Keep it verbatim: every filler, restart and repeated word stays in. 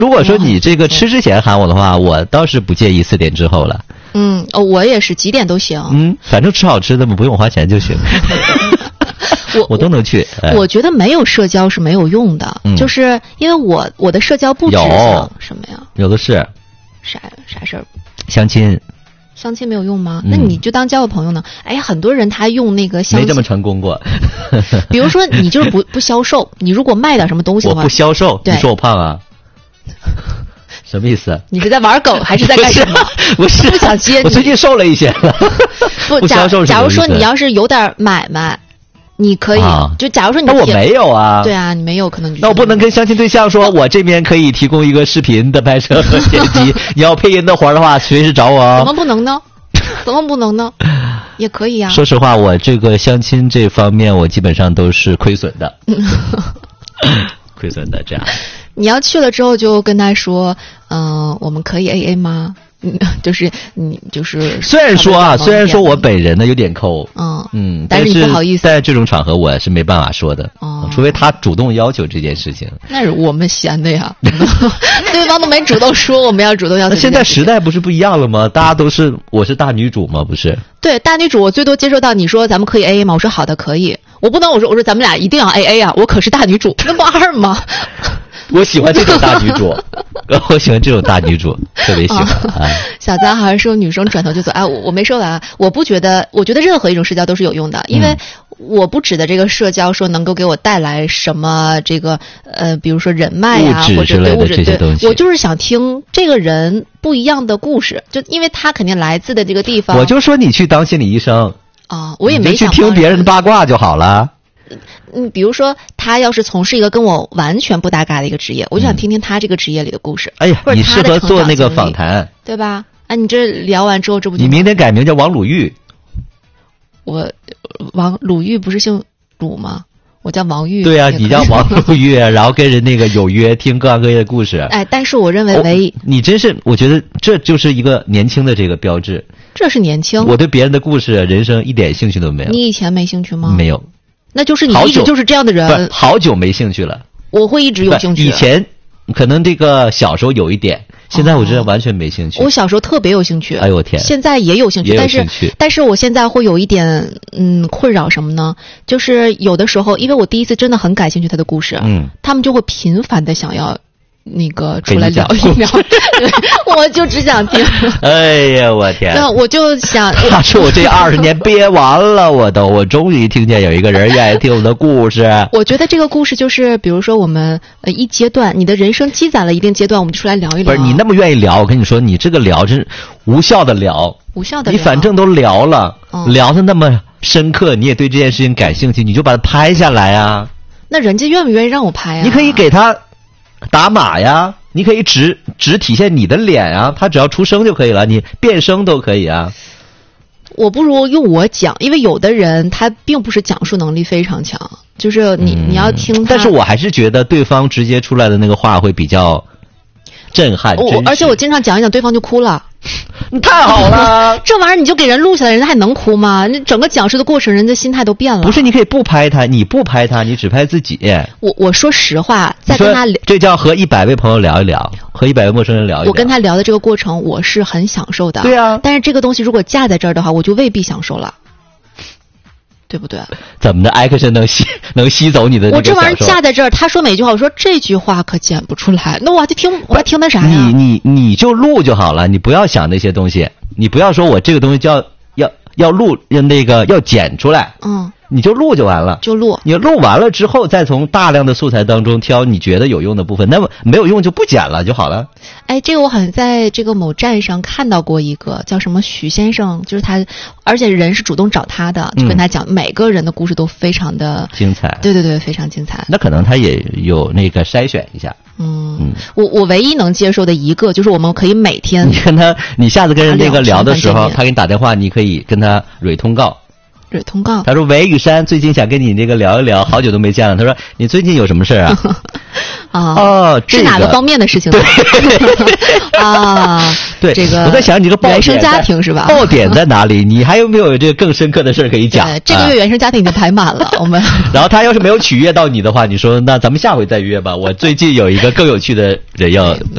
如果说你这个吃之前喊我的话，我倒是不介意四点之后了。 嗯，哦，我也是几点都行。 嗯，反正吃好吃的嘛，不用花钱就行。 我我都能去。哎、 我觉得没有社交是没有用的，嗯、就是因为我我的社交不止像什么呀？ 有的是。 啥啥事儿？ 相亲。 相亲没有用吗？那你就当交个朋友呢。哎呀，很多人他用那个相亲没这么成功过。 比如说，你就是不不销售，你如果卖点什么东西的话， 我不销售。 对， 你说我胖啊？什么意思？ 你是在玩狗还是在干什么？ 我是不想接你。 我最近瘦了一些了。 不， 不销售是假如说你要是有点买卖。你可以、啊、就假如说你那我没有啊， 对啊，你没有可能你那我不能跟相亲对象说，我这边可以提供一个视频的拍摄和剪辑，你要配音的活的话，随时找我哦。 怎么不能呢？怎么不能呢？也可以啊。 说实话，我这个相亲这方面，我基本上都是亏损的，亏损的这样。 你要去了之后，就跟他说，嗯、呃，我们可以 A A 吗？嗯，就是你就是虽然说啊，虽然说我本人呢有点抠， 嗯嗯， 但是你不好意思， 在这种场合我是没办法说的， 哦， 除非他主动要求这件事情。 那是我们闲的呀，对方都没主动说我们要主动要求。 现在时代不是不一样了吗？大家都是我是大女主吗？不是？ 对，大女主我最多接受到你说咱们可以 A A 吗？我说好的，可以。我不能我说我说咱们俩一定要 A A 啊！我可是大女主，那不二吗？ 我喜欢这种大女主，我喜欢这种大女主，特别喜欢。 哦哎、 小张好像是有女生转头就走，哎，我我没说完啊，我不觉得，我觉得任何一种社交都是有用的，因为我不指的这个社交说能够给我带来什么这个呃，比如说人脉啊，或者对物质对，我就是想听这个人不一样的故事，就因为他肯定来自的这个地方。 我就说你去当心理医生啊、哦，我也没想你就去听别人的八卦就好了。 嗯，比如说他要是从事一个跟我完全不搭嘎的一个职业，我就想听听他这个职业里的故事。 哎呀， 或者你适合做那个访谈， 对吧？啊，你这聊完之后，这不就你明天改名叫王鲁豫？ 我王鲁豫不是姓鲁吗？我叫王玉。 对啊，你叫王鲁豫，然后跟人那个有约，听各样各样的故事。 哎，但是我认为唯一、 哦、你真是，我觉得这就是一个年轻的这个标志。 这是年轻。 我对别人的故事、人生一点兴趣都没有。 你以前没兴趣吗？ 没有。 那就是你一直就是这样的人。 好久没兴趣了。 我会一直有兴趣。 以前可能这个小时候有一点，现在我真的完全没兴趣。 哦、我小时候特别有兴趣。 哎呦我天！ 现在也有兴趣， 也有兴趣但是但是我现在会有一点嗯困扰什么呢？就是有的时候，因为我第一次真的很感兴趣他的故事， 嗯， 他们就会频繁的想要。那个出来聊一聊，对，我就只想听。 哎呀，我天！ 那我就想， 他说我这二十年憋完了，我都，我终于听见有一个人愿意听我的故事。 我觉得这个故事就是，比如说我们呃一阶段，你的人生积攒了一定阶段，我们出来聊一聊。 不是你那么愿意聊，我跟你说，你这个聊真是无效的聊， 无效的聊。 你反正都聊了， 嗯、 聊的那么深刻，你也对这件事情感兴趣，你就把它拍下来啊。 那人家愿不愿意让我拍啊？ 你可以给他打码呀，你可以只只体现你的脸啊，他只要出声就可以了，你变声都可以啊。 我不如用我讲，因为有的人他并不是讲述能力非常强，就是你、嗯、你要听他。 但是我还是觉得对方直接出来的那个话会比较震撼。 我而且我经常讲一讲，对方就哭了。 你太好了， 这玩意儿你就给人录下来，人家还能哭吗？那整个讲述的过程，人家心态都变了。 不是，你可以不拍他，你不拍他，你只拍自己。 我我说实话，在跟他这叫和一百位朋友聊一聊，和一百位陌生人聊一聊。 我跟他聊的这个过程，我是很享受的。 对啊， 但是这个东西如果架在这儿的话，我就未必享受了。对不对？ 怎么的 ？action 能吸能吸走你的？ 我这玩意儿架在这儿，他说每句话，我说这句话可剪不出来，那我还就听，我还听那啥呀？ 你你你就录就好了，你不要想那些东西，你不要说我这个东西叫要要录，那个要剪出来， 嗯， 你就录就完了， 就录。 你录完了之后，再从大量的素材当中挑你觉得有用的部分，那么没有用就不剪了就好了。 哎，这个我好像在这个某站上看到过一个叫什么许先生，就是他，而且人是主动找他的，就跟他讲、嗯、每个人的故事都非常的精彩。 对对对，非常精彩。 那可能他也有那个筛选一下。 嗯，嗯我我唯一能接受的一个就是我们可以每天你跟他，你下次跟人那个聊的时候，他给你打电话，你可以跟他蕊通告。 蕊通告。 他说：“喂，雨山，最近想跟你这个聊一聊，好久都没见了。”他说：“你最近有什么事啊？” 啊哦， 是哪个方面的事情呢？啊， 对， 这个我在想你这个爆点原生家庭是吧？ 爆点在哪里？你还有没有这个更深刻的事可以讲？ 这个月原生家庭已经排满了，我们。 然后他要是没有取悦到你的话，你说那咱们下回再约吧。我最近有一个更有趣的人要